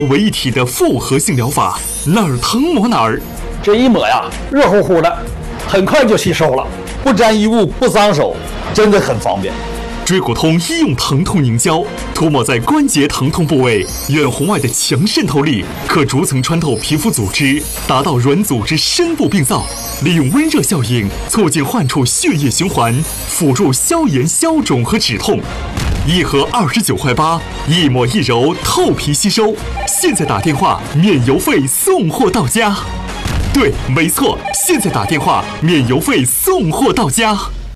为一体的复合性疗法，哪儿疼抹哪儿。 这一抹呀，热乎乎的，很快就吸收了，不沾衣物，不脏手，真的很方便。 椎骨通医用疼痛凝胶涂抹在关节疼痛部位，远红外的强渗透力可逐层穿透皮肤组织，达到软组织深部病灶，利用温热效应促进患处血液循环，辅助消炎消肿和止痛。一盒29块8，一抹一揉，透皮吸收。现在打电话免邮费送货到家。对，没错，现在打电话免邮费送货到家。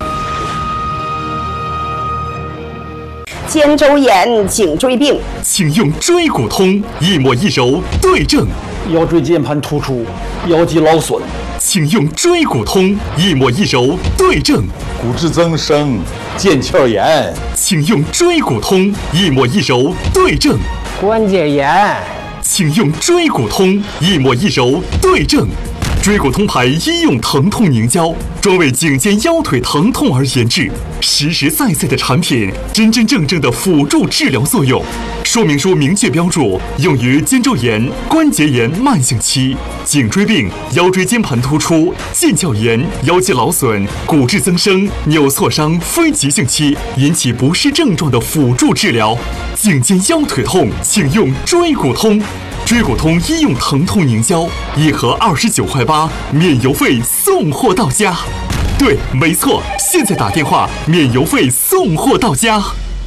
肩周炎、颈椎病， 请用椎骨通，一抹一揉对症。 腰椎间盘突出、腰肌劳损， 请用椎骨通，一抹一揉对症。 骨质增生、腱鞘炎， 请用椎骨通，一抹一揉对症。 关节炎， 请用椎骨通，一抹一揉对症。椎骨通牌医用疼痛凝胶，专为颈肩腰腿疼痛而研制，实实在在的产品，真真正正的辅助治疗作用。说明书明确标注，用于肩周炎、关节炎慢性期、颈椎病、腰椎间盘突出、腱鞘炎、腰肌劳损、骨质增生、扭挫伤非急性期引起不适症状的辅助治疗。颈肩腰腿痛，请用椎骨通。椎骨通医用疼痛凝胶，一盒29块8，免邮费送货到家。对，没错，现在打电话免邮费送货到家。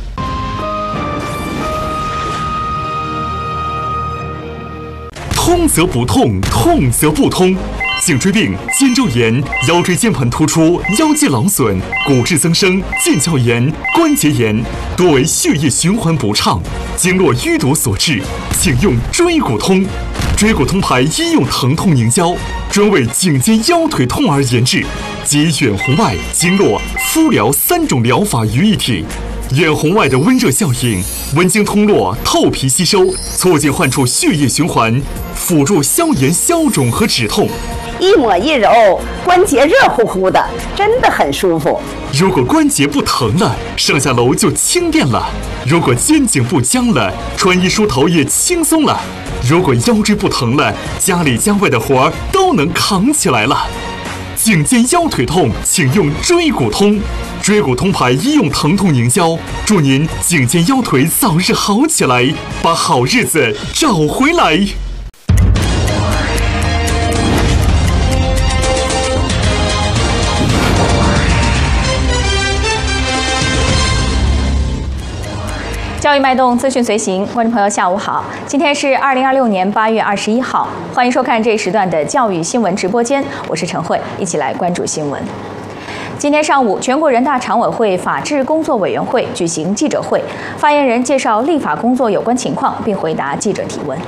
通则不痛，痛则不通。颈椎病、肩周炎、腰椎间盘突出、腰肌劳损、骨质增生、腱鞘炎、关节炎，多为血液循环不畅、经络淤堵所致，请用椎骨通。椎骨通牌医用疼痛凝胶，专为颈肩腰腿痛而研制，集远红外、经络、敷疗3种疗法于一体。远红外的温热效应，温经通络，透皮吸收，促进患处血液循环，辅助消炎消肿和止痛。 一抹一揉，关节热乎乎的，真的很舒服。 如果关节不疼了，上下楼就轻便了；如果肩颈不僵了，穿衣梳头也轻松了；如果腰椎不疼了，家里家外的活儿都能扛起来了。颈肩腰腿痛，请用椎骨通。椎骨通牌医用疼痛凝胶，祝您颈肩腰腿早日好起来，把好日子找回来。 教育脉动，资讯随行，观众朋友下午好，今天是2026年8月21号，欢迎收看这一时段的教育新闻直播间，我是陈慧，一起来关注新闻。今天上午，全国人大常委会法制工作委员会举行记者会，发言人介绍立法工作有关情况，并回答记者提问。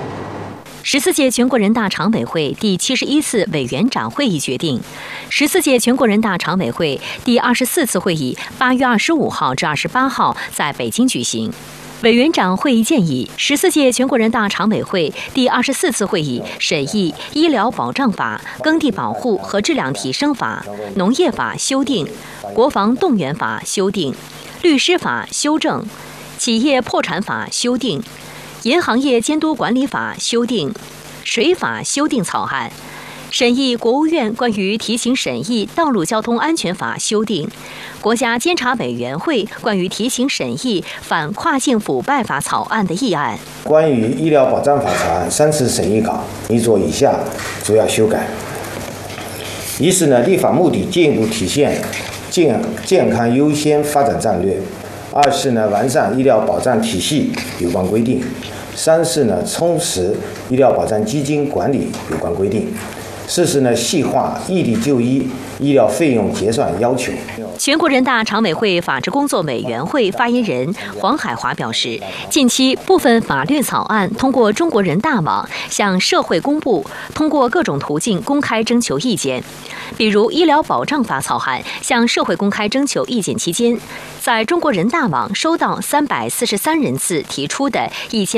14届全国人大常委会第71次委员长会议决定，14届全国人大常委会第24次会议8月25号至28号在北京举行。委员长会议建议，14届全国人大常委会第24次会议审议《医疗保障法》、《耕地保护和质量提升法》、《农业法》修订、《国防动员法》修订、《律师法》修正、《企业破产法》修订、《银行业监督管理法》修订、《水法》修订草案。审议国务院关于提请审议《道路交通安全法》修订，国家监察委员会关于提请审议反跨境腐败法草案的议案。 关于医疗保障法草案3次审议稿拟做以下主要修改：一是立法目的进一步体现健康优先发展战略；二是完善医疗保障体系有关规定；三是充实医疗保障基金管理有关规定；四是细化异地就医医疗费用结算要求。 全国人大常委会法制工作委员会发言人黄海华表示，近期部分法律草案通过中国人大网向社会公布，通过各种途径公开征求意见。比如医疗保障法草案向社会公开征求意见期间，在中国人大网收到343人次提出的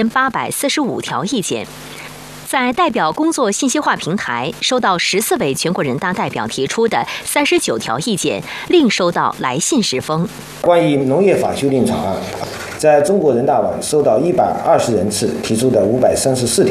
1845条意见。在代表工作信息化平台收到14位全国人大代表提出的39条意见，另收到来信10封。 关于农业法修订草案，在中国人大网收到120人次提出的534条